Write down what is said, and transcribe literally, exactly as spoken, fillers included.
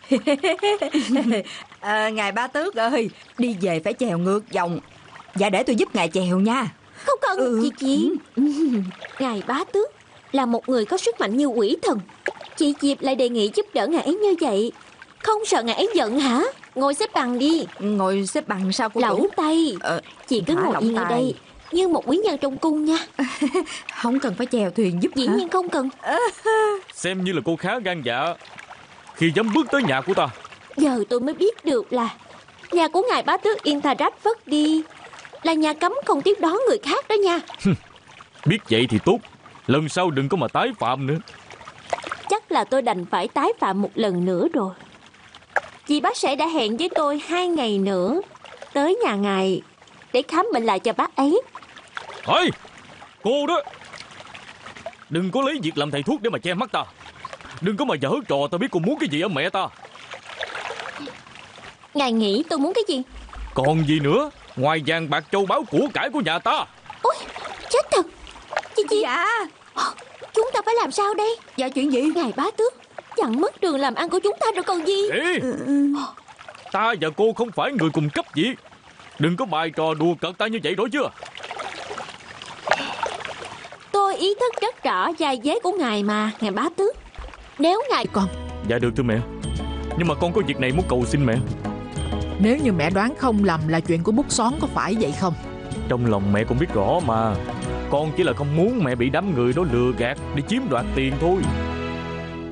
à, Ngài Bá Tước ơi, đi về phải chèo ngược dòng. Dạ để tôi giúp ngài chèo nha. Không cần, ừ. chị chị ừ. Ngài Bá Tước là một người có sức mạnh như quỷ thần. Chị Diệp lại đề nghị giúp đỡ ngài ấy như vậy, không sợ ngài ấy giận hả? Ngồi xếp bằng đi. Ngồi xếp bằng sao cô lỏng chủ? tay. ờ, Chị cứ ngồi yên ở đây như một quý nhân trong cung nha. Không cần phải chèo thuyền giúp Dĩ hả? nhiên không cần. Xem như là cô khá gan dạ khi dám bước tới nhà của ta. Giờ tôi mới biết được là nhà của ngài Bá Tước Yên Tha Rách Vất đi là nhà cấm không tiếp đón người khác đó nha. Biết vậy thì tốt, lần sau đừng có mà tái phạm nữa. Chắc là tôi đành phải tái phạm một lần nữa rồi. Chị bác sĩ đã hẹn với tôi hai ngày nữa tới nhà ngài để khám bệnh lại cho bác ấy. Thôi, cô đó, đừng có lấy việc làm thầy thuốc để mà che mắt ta. Đừng có mà giở trò ta biết cô muốn cái gì ở mẹ ta. Ngài nghĩ tôi muốn cái gì? Còn gì nữa ngoài vàng bạc châu báu của cải của nhà ta? Ôi, chết thật. Chị chị Dạ. Chúng ta phải làm sao đây? Dạ chuyện gì? Ngài Bá Tước chặn mất đường làm ăn của chúng ta rồi còn gì. Ê, ta và cô không phải người cùng cấp gì. Đừng có bài trò đùa cợt ta như vậy rõ chưa? Tôi ý thức rất rõ vai vế của ngài mà, ngài Bá Tước. Nếu ngài... Con. Dạ được thưa mẹ. Nhưng mà con có việc này muốn cầu xin mẹ. Nếu như mẹ đoán không lầm là chuyện của bút xón, có phải vậy không? Trong lòng mẹ cũng biết rõ mà. Con chỉ là không muốn mẹ bị đám người đó lừa gạt để chiếm đoạt tiền thôi.